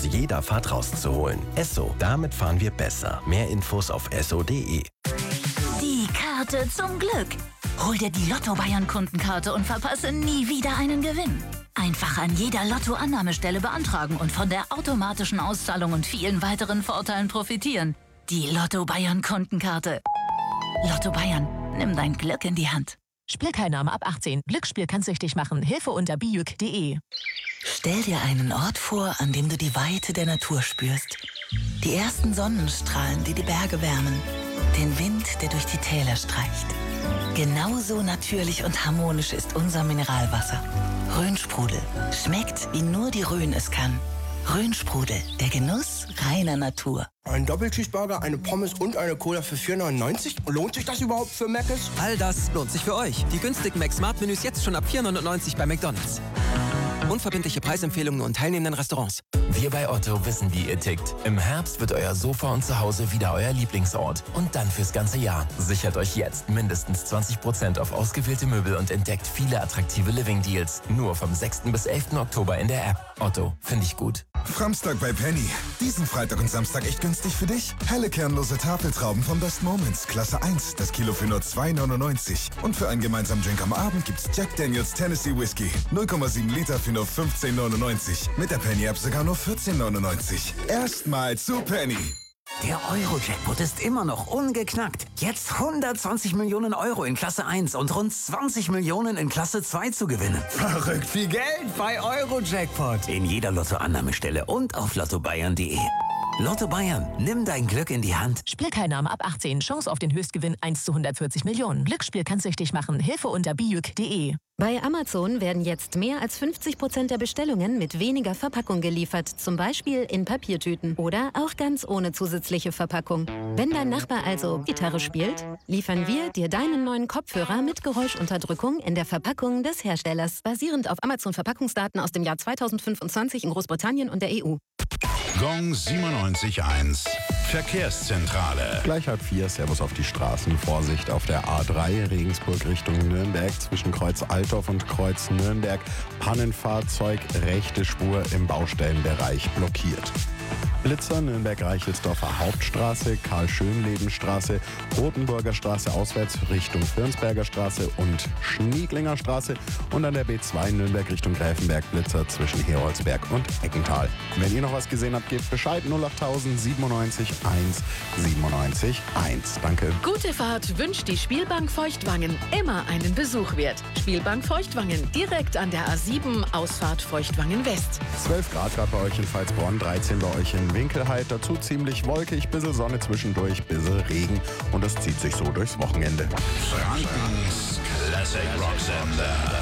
jeder Fahrt rauszuholen. Esso, damit fahren wir besser. Mehr Infos auf esso.de. Die Karte zum Glück. Hol dir die Lotto Bayern Kundenkarte und verpasse nie wieder einen Gewinn. Einfach an jeder Lotto-Annahmestelle beantragen und von der automatischen Auszahlung und vielen weiteren Vorteilen profitieren. Die Lotto Bayern Kundenkarte. Lotto Bayern, nimm dein Glück in die Hand. Spielteilnahme ab 18. Glücksspiel kann süchtig machen. Hilfe unter bijuk.de. Stell dir einen Ort vor, an dem du die Weite der Natur spürst. Die ersten Sonnenstrahlen, die die Berge wärmen. Den Wind, der durch die Täler streicht. Genauso natürlich und harmonisch ist unser Mineralwasser. Rhönsprudel. Schmeckt, wie nur die Rhön es kann. Rhönsprudel, der Genuss reiner Natur. Ein Doppelcheeseburger, eine Pommes und eine Cola für 4,99? Lohnt sich das überhaupt für Mc's? All das lohnt sich für euch. Die günstigen Mac-Smart-Menüs jetzt schon ab 4,99 bei McDonald's. Unverbindliche Preisempfehlungen nur in teilnehmenden Restaurants. Wir bei Otto wissen, wie ihr tickt. Im Herbst wird euer Sofa und Zuhause wieder euer Lieblingsort. Und dann fürs ganze Jahr. Sichert euch jetzt mindestens 20% auf ausgewählte Möbel und entdeckt viele attraktive Living-Deals. Nur vom 6. bis 11. Oktober in der App. Otto, finde ich gut. Framstag bei Penny. Diesen Freitag und Samstag echt günstig für dich. Helle kernlose Tafeltrauben von Best Moments, Klasse 1, das Kilo für nur 2,99. Und für einen gemeinsamen Drink am Abend gibt's Jack Daniels Tennessee Whiskey. 0,7 Liter für nur 15,99. Mit der Penny-App sogar nur 14,99. Erstmal zu Penny. Der Euro-Jackpot ist immer noch ungeknackt. Jetzt 120 Millionen Euro in Klasse 1 und rund 20 Millionen in Klasse 2 zu gewinnen. Verrückt viel Geld bei Euro-Jackpot. In jeder Lottoannahmestelle und auf lottobayern.de. Lotto Bayern, nimm dein Glück in die Hand. Spielteilnahme ab 18. Chance auf den Höchstgewinn 1 zu 140 Millionen. Glücksspiel kann süchtig machen. Hilfe unter bijuk.de. Bei Amazon werden jetzt mehr als 50% der Bestellungen mit weniger Verpackung geliefert. Zum Beispiel in Papiertüten oder auch ganz ohne zusätzliche Verpackung. Wenn dein Nachbar also Gitarre spielt, liefern wir dir deinen neuen Kopfhörer mit Geräuschunterdrückung in der Verpackung des Herstellers. Basierend auf Amazon-Verpackungsdaten aus dem Jahr 2025 in Großbritannien und der EU. Gong 97.1 Verkehrszentrale. Gleich 3:30, Servus auf die Straßen. Vorsicht auf der A3 Regensburg Richtung Nürnberg zwischen Kreuz Altdorf und Kreuz Nürnberg. Pannenfahrzeug, rechte Spur im Baustellenbereich blockiert. Blitzer, Nürnberg-Reichelsdorfer Hauptstraße, Karl-Schönleben-Straße, Rotenburger Straße auswärts Richtung Firnsberger Straße und Schniedlinger Straße und an der B2 Nürnberg Richtung Gräfenberg Blitzer zwischen Heroldsberg und Eckental. Wenn ihr noch was gesehen habt, gebt Bescheid 08000 97 1 97 1. Danke. Gute Fahrt wünscht die Spielbank Feuchtwangen. Immer einen Besuch wert. Spielbank Feuchtwangen, direkt an der A7, Ausfahrt Feuchtwangen West. 12 Grad gerade bei euch in Pfalzbronn, 13 bei euch in Winkelheit, dazu ziemlich wolkig, bisschen Sonne zwischendurch, bisschen Regen und es zieht sich so durchs Wochenende. Frankens Classic Rock Sender.